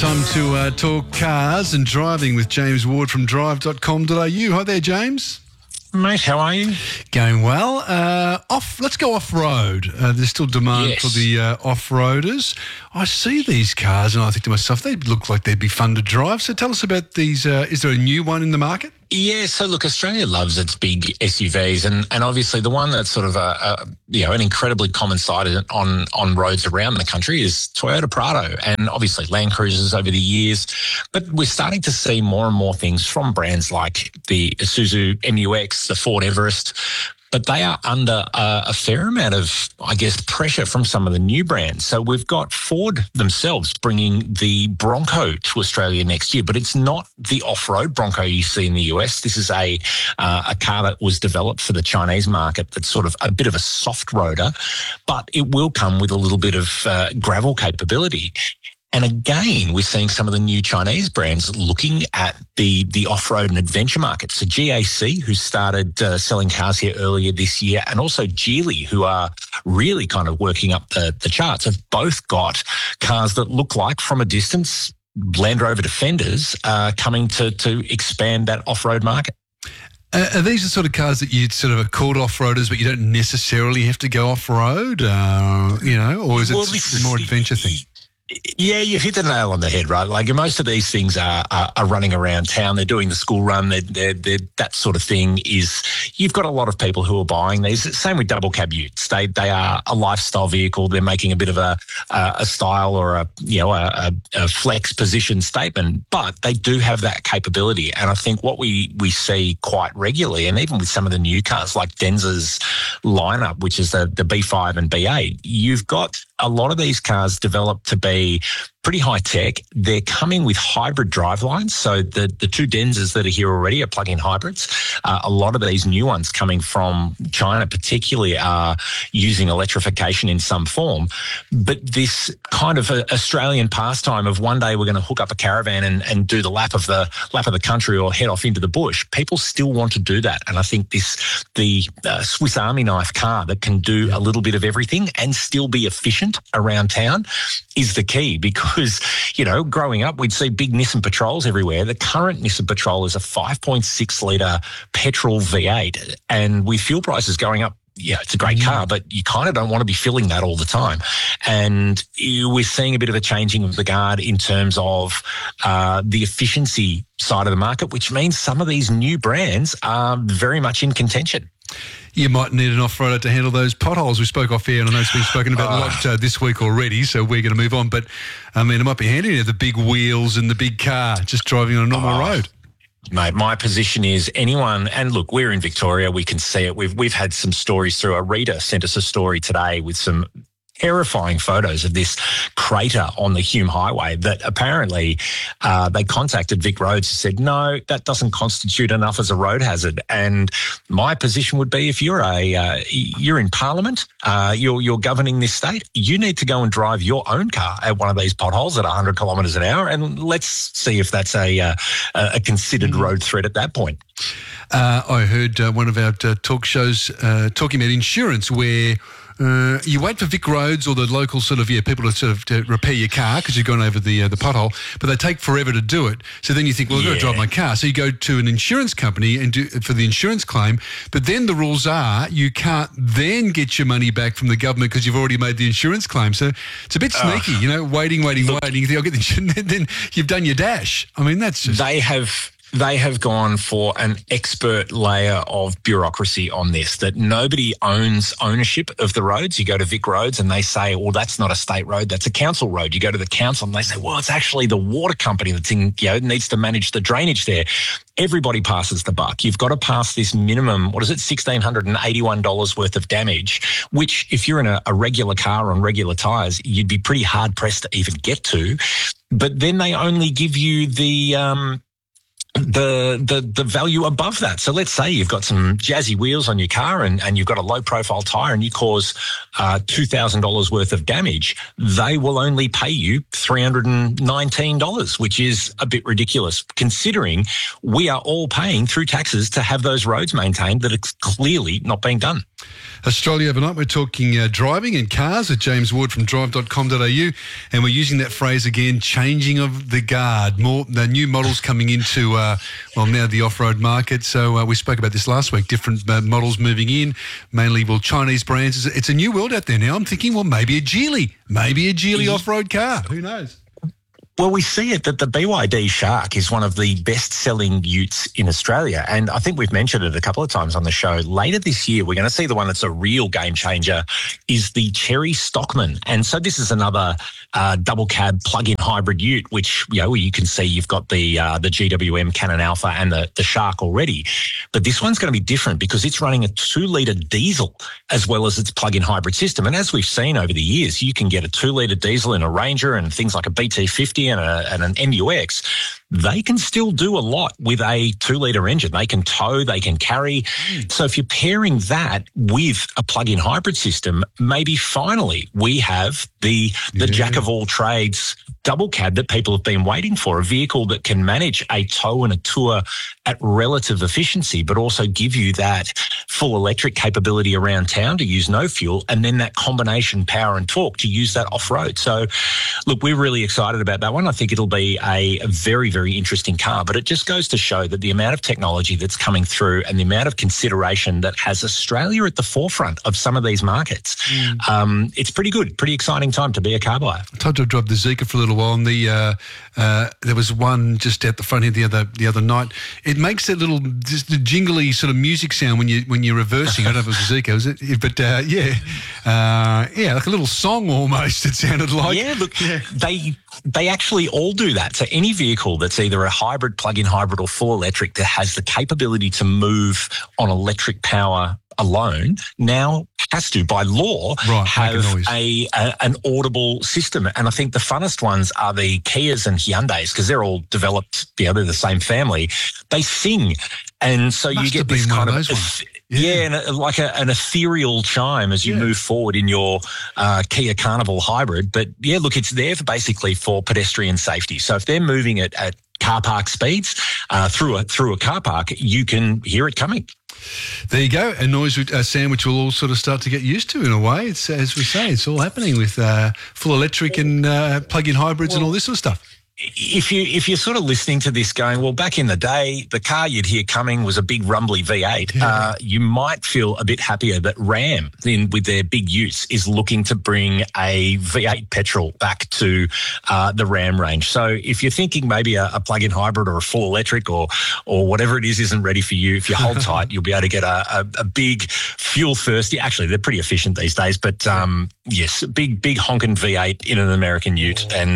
Time to talk cars and driving with James Ward from drive.com.au. Hi there, James. Mate, how are you? Going well. Let's go off-road. There's still demand for the off-roaders. I see these cars and I think to myself, they look like they'd be fun to drive. So tell us about these. Is there a new one in the market? Yeah, so look, Australia loves its big SUVs, and obviously the one that's sort of an incredibly common sight on roads around the country is Toyota Prado, and obviously Land Cruisers over the years. But we're starting to see more and more things from brands like the Isuzu MU-X, the Ford Everest. But they are under a fair amount of, I guess, pressure from some of the new brands. So we've got Ford themselves bringing the Bronco to Australia next year, but it's not the off-road Bronco you see in the US. This is a car that was developed for the Chinese market that's sort of a bit of a soft roader, but it will come with a little bit of gravel capability. And again, we're seeing some of the new Chinese brands looking at the off-road and adventure market. So GAC, who started selling cars here earlier this year, and also Geely, who are really kind of working up the charts, have both got cars that look like, from a distance, Land Rover Defenders coming to expand that off-road market. Are these the sort of cars that you'd sort of are called off-roaders, but you don't necessarily have to go off-road, or is it more adventure thing? Yeah, you've hit the nail on the head, right? Like most of these things are running around town. They're doing the school run. They're that sort of thing. You've got a lot of people who are buying these. Same with double cab utes. They are a lifestyle vehicle. They're making a bit of a style or a flex position statement, but they do have that capability. And I think what we see quite regularly, and even with some of the new cars like Denza's lineup, which is the B5 and B8, you've got a lot of these cars developed to be pretty high tech. They're coming with hybrid drivelines. So the two Denzas that are here already are plug-in hybrids. A lot of these new ones coming from China particularly are using electrification in some form. But this kind of Australian pastime of one day we're going to hook up a caravan and do the lap of the country or head off into the bush, people still want to do that. And I think the Swiss Army knife car that can do a little bit of everything and still be efficient around town is the key, because, growing up, we'd see big Nissan Patrols everywhere. The current Nissan Patrol is a 5.6 litre petrol V8, and with fuel prices going up, it's a great car, but you kind of don't want to be filling that all the time. And we're seeing a bit of a changing of the guard in terms of the efficiency side of the market, which means some of these new brands are very much in contention. You might need an off-roader to handle those potholes. We spoke off air, and I know it's been spoken about a lot this week already, so we're going to move on. But, I mean, it might be handy to have the big wheels and the big car just driving on a normal road. Mate, my position is anyone, and look, we're in Victoria, we can see it. We've had some stories through. A reader sent us a story today with some terrifying photos of this crater on the Hume Highway that apparently they contacted Vic Roads and said, no, that doesn't constitute enough as a road hazard. And my position would be, if you're in Parliament, you're governing this state, you need to go and drive your own car at one of these potholes at 100 kilometres an hour, and let's see if that's a considered road threat at that point. I heard one of our talk shows talking about insurance, where you wait for Vic Roads or the local people to repair your car because you've gone over the pothole, but they take forever to do it. So then you think, well, I've got to drive my car. So you go to an insurance company and do for the insurance claim, but then the rules are you can't then get your money back from the government because you've already made the insurance claim. So it's a bit sneaky, waiting. You think I'll get the insurance, then you've done your dash. I mean, that's just... They have gone for an expert layer of bureaucracy on this, that nobody owns ownership of the roads. You go to Vic Roads and they say, well, that's not a state road, that's a council road. You go to the council and they say, well, it's actually the water company that's needs to manage the drainage there. Everybody passes the buck. You've got to pass this minimum, $1,681 worth of damage, which if you're in a regular car on regular tyres, you'd be pretty hard pressed to even get to. But then they only give you the the value above that. So let's say you've got some jazzy wheels on your car and you've got a low profile tyre and you cause $2,000 worth of damage. They will only pay you $319, which is a bit ridiculous considering we are all paying through taxes to have those roads maintained that it's clearly not being done. Australia Overnight, we're talking driving and cars with James Ward from drive.com.au, and we're using that phrase again, changing of the guard. More the new models coming into, now the off-road market. So we spoke about this last week, different models moving in, mainly, Chinese brands. It's a new world out there now. I'm thinking, maybe a Geely off-road car. Who knows? Well, we see it that the BYD Shark is one of the best-selling utes in Australia, and I think we've mentioned it a couple of times on the show. Later this year, we're going to see the one that's a real game changer is the Cherry Stockman, and so this is another double cab plug-in hybrid ute, which you can see you've got the GWM Canon Alpha and the Shark already, but this one's going to be different because it's running a 2-litre diesel as well as its plug-in hybrid system, and as we've seen over the years, you can get a 2-litre diesel in a Ranger and things like a BT50 and an MUX. They can still do a lot with a 2-litre engine. They can tow, they can carry. So if you're pairing that with a plug-in hybrid system, maybe finally we have the jack of all trades double cab that people have been waiting for, a vehicle that can manage a tow and a tour at relative efficiency, but also give you that full electric capability around town to use no fuel, and then that combination power and torque to use that off-road. So look, we're really excited about that one. I think it'll be a very, very interesting car, but it just goes to show that the amount of technology that's coming through and the amount of consideration that has Australia at the forefront of some of these markets, it's pretty good, pretty exciting time to be a car buyer. I tried to drive the Zeekr for a little while, and there was one just out the front here the other night. It makes that little just jingly sort of music sound when you're reversing. I don't know if it was a Zeekr, was it? But like a little song almost. It sounded like. Yeah, look, they actually all do that. So any vehicle that's either a hybrid, plug-in hybrid, or full electric that has the capability to move on electric power alone now has to, by law, have an audible system. And I think the funnest ones are the Kias and Hyundais because they're all developed, they're the same family. They sing. And so you get this kind of like an ethereal chime as you move forward in your Kia Carnival hybrid. But look, it's there for pedestrian safety. So if they're moving it at car park speeds through a car park, you can hear it coming. There you go, a noise sound which we'll all sort of start to get used to in a way. It's, as we say, it's all happening with full electric and plug-in hybrids and all this sort of stuff. If you're sort of listening to this going, well, back in the day, the car you'd hear coming was a big rumbly V8. You might feel a bit happier that Ram, with their big use, is looking to bring a V8 petrol back to the Ram range. So if you're thinking maybe a plug-in hybrid or a full electric or whatever it is isn't ready for you, if you hold tight, you'll be able to get a big fuel thirsty. Actually, they're pretty efficient these days, but yes, big honking V8 in an American ute, and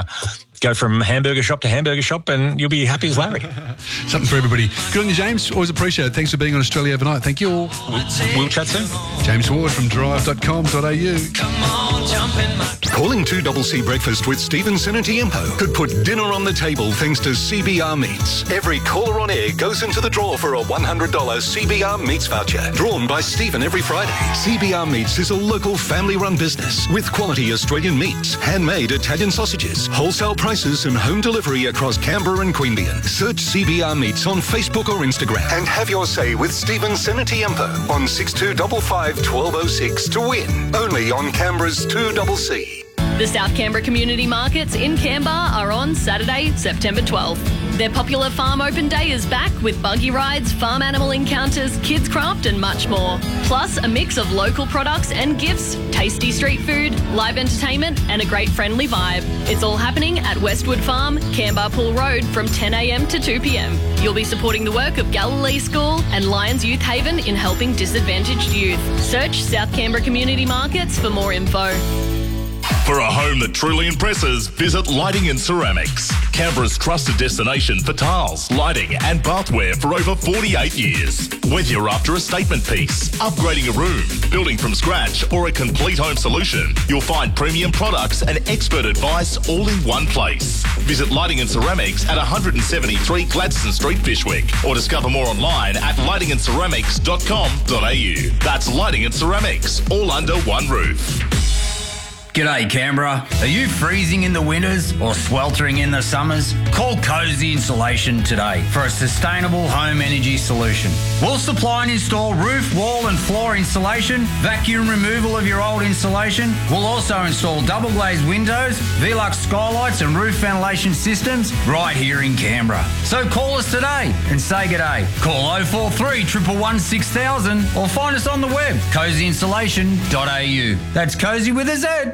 go from hamburger shop to hamburger shop and you'll be happy as Larry. Something for everybody. Good on you, James. Always appreciate it. Thanks for being on Australia Overnight. Thank you all. We'll chat soon. James Ward from drive.com.au. Come on, jump in my... Calling 2CC Breakfast with Stephen Sinatiempo could put dinner on the table thanks to CBR Meats. Every caller on air goes into the draw for a $100 CBR Meats voucher, drawn by Stephen every Friday. CBR Meats is a local family-run business with quality Australian meats, handmade Italian sausages, wholesale prices and home delivery across Canberra and Queanbeyan. Search CBR Meats on Facebook or Instagram and have your say with Stephen Sinatiempo on 6255 1206 to win. Only on Canberra's 2CC. The South Canberra Community Markets in Canberra are on Saturday, September 12th. Their popular Farm Open Day is back with buggy rides, farm animal encounters, kids craft and much more. Plus a mix of local products and gifts, tasty street food, live entertainment and a great friendly vibe. It's all happening at Westwood Farm, Canberra Pool Road from 10 a.m. to 2 p.m. You'll be supporting the work of Galilee School and Lions Youth Haven in helping disadvantaged youth. Search South Canberra Community Markets for more info. For a home that truly impresses, visit Lighting and Ceramics, Canberra's trusted destination for tiles, lighting and bathware for over 48 years. Whether you're after a statement piece, upgrading a room, building from scratch or a complete home solution, you'll find premium products and expert advice all in one place. Visit Lighting and Ceramics at 173 Gladstone Street, Fyshwick, or discover more online at lightingandceramics.com.au. That's Lighting and Ceramics, all under one roof. G'day Canberra. Are you freezing in the winters or sweltering in the summers? Call Cozy Insulation today for a sustainable home energy solution. We'll supply and install roof, wall and floor insulation, vacuum removal of your old insulation. We'll also install double glazed windows, Velux skylights and roof ventilation systems right here in Canberra. So call us today and say g'day. Call 043 111 6000 or find us on the web, cozyinsulation.au. That's Cozy with a Z.